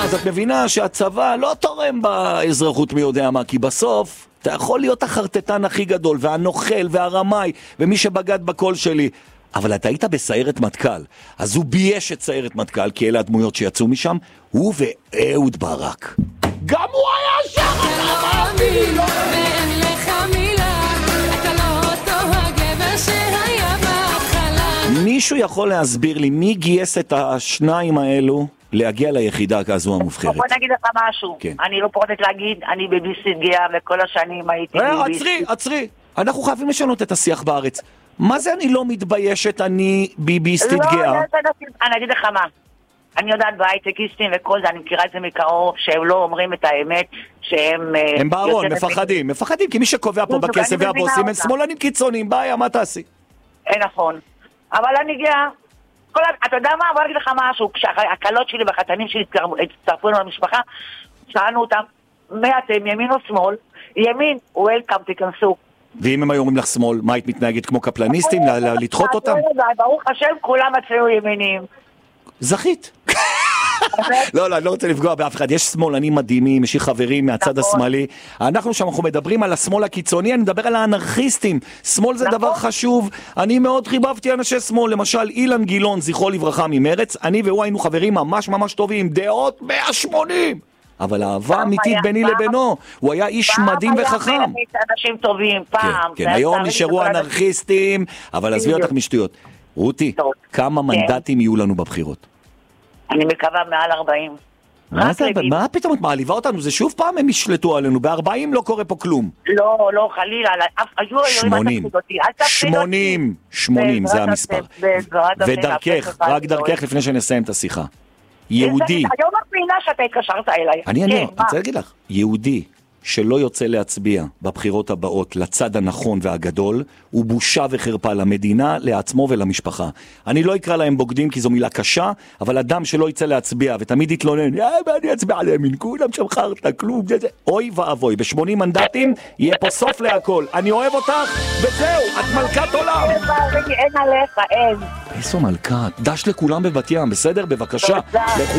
אז את מבינה שהצבא לא תורם באזרחות מי יודע מה, כי בסוף אתה יכול להיות החרטטן הכי גדול, והנוכל והרמאי, ומי שבגד בקול שלי. אבל אתה היית בסיירת מטכ"ל, אז הוא בייש את סיירת מטכ"ל, כי אלה הדמויות שיצאו משם, הוא ואהוד ברק. גם הוא היה שם! אתה לא אמין, ואין לך מילה, אתה לא אותו הגבר שהיה בהתחלה. מישהו יכול להסביר לי מי גייס את השניים האלו להגיע ליחידה כזו המובחרת? בוא נגיד לך משהו, כן. אני לא פורטת להגיד, אני בביסית גאה וכל השנים הייתי בביסית. עצרי, אנחנו חייבים לשנות את השיח בארץ. מה זה אני לא מתביישת, אני ביביסטית גאה? אני אגיד לך מה, אני יודעת בהייטקיסטים וכל זה, אני מכירה את זה מקרוב, שהם לא אומרים את האמת, שהם... הם בארון, מפחדים, כי מי שקובע פה בכסף והבוסים הם שמאלנים קיצוניים, בעיה, מה תעשי? נכון, אבל אני גאה, אתה יודע מה, בוא נגיד לך משהו, כשהקלות שלי והחתנים שלי הצטרפו לנו למשפחה, שאלנו אותם, מה אתם, ימין או שמאל? ימין, וולקאם, תיכנסו. ואם הם היו אומרים לך שמאל, מה היית מתנהגת כמו קפלניסטים, לדחות אותם? ברוך השם, כולם מצאו ימינים. זכית. לא, אני לא רוצה לפגוע באף אחד. יש שמאלנים מדהימים, יש לי חברים מהצד השמאלי. אנחנו מדברים על השמאל הקיצוני, אני מדבר על האנרכיסטים. שמאל זה דבר חשוב. אני מאוד חיבבתי אנשי שמאל, למשל אילן גילון, זכרו לברכה ממרץ. אני והוא היינו חברים ממש ממש טובים, דעות 180. אבל האהבה אמיתית ביני לבינו, הוא היה איש מדהים וחכם. פעם היה אנשים טובים, פעם. כן, היום נשארו אנרכיסטים, אבל עזבי אותך משטויות. רותי, כמה מנדטים יהיו לנו בבחירות? אני מקווה מעל 40. מה פתאום את מעליבה אותנו? זה שוב פעם הם ישלטו עלינו, ב-40 לא קורה פה כלום. לא, חלילה. 80 זה המספר. ודרכך, רק דרכך לפני שנסיים את השיחה. יהודי. היום מבינה שאתה התקשרת אליי. אני רוצה להגיד לך, יהודי שלא יוצא להצביע בבחירות הבאות לצד הנכון והגדול, הוא בושה וחרפה למדינה, לעצמו ולמשפחה. אני לא אקרא להם בוגדים כי זו מילה קשה, אבל אדם שלא יצא להצביע ותמיד יתלונן, אני אצביע עליהם, כולם שם חרטה, כלום, זה. אוי ואבוי, ב-80 מנדטים יהיה פה סוף להכל. אני אוהב אותך, וזהו, את מלכת עולם. אין עליך, אין. איזו מלכת, דש לכולם בבת ים, בסדר? בבקשה.